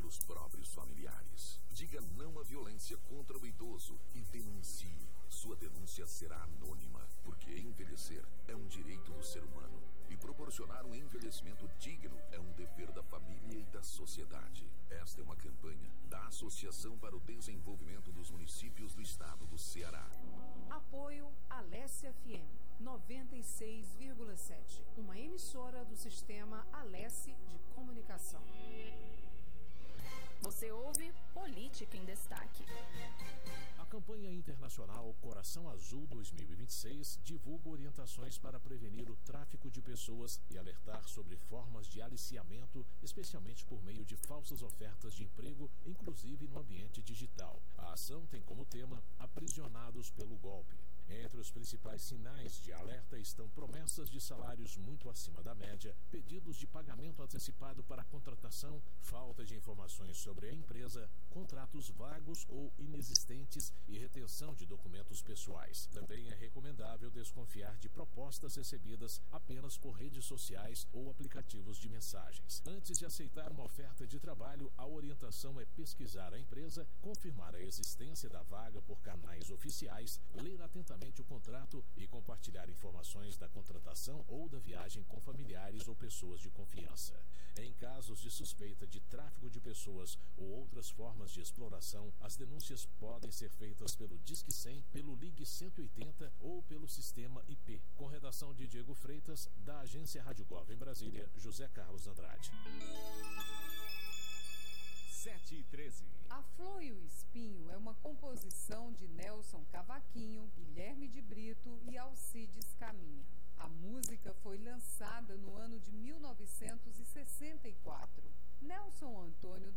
pelos próprios familiares. Diga não à violência contra o idoso e denuncie. Sua denúncia será anônima, porque envelhecer é um direito do ser humano e proporcionar um envelhecimento digno é um dever da família e da sociedade. Esta é uma campanha da Associação para o Desenvolvimento dos Municípios do Estado do Ceará. Apoio Alesse FM 96,7, uma emissora do sistema Alesse de comunicação. Você ouve Política em Destaque. A campanha internacional Coração Azul 2026 divulga orientações para prevenir o tráfico de pessoas e alertar sobre formas de aliciamento, especialmente por meio de falsas ofertas de emprego, inclusive no ambiente digital. A ação tem como tema Aprisionados pelo Golpe. Entre os principais sinais de alerta estão promessas de salários muito acima da média, pedidos de pagamento antecipado para contratação, falta de informações sobre a empresa, contratos vagos ou inexistentes e retenção de documentos pessoais. Também é recomendável desconfiar de propostas recebidas apenas por redes sociais ou aplicativos de mensagens. Antes de aceitar uma oferta de trabalho, a orientação é pesquisar a empresa, confirmar a existência da vaga por canais oficiais, ler atentamente o contrato e compartilhar informações da contratação ou da viagem com familiares ou pessoas de confiança. Em casos de suspeita de tráfico de pessoas ou outras formas de exploração, as denúncias podem ser feitas pelo Disque 100, pelo Ligue 180 ou pelo sistema IP. Com redação de Diego Freitas, da agência Rádio Gov em Brasília, José Carlos Andrade. 7h13. A Flor e o Espinho é uma composição de Nelson Cavaquinho, Guilherme de Brito e Alcides Caminha. A música foi lançada no ano de 1964. Nelson Antônio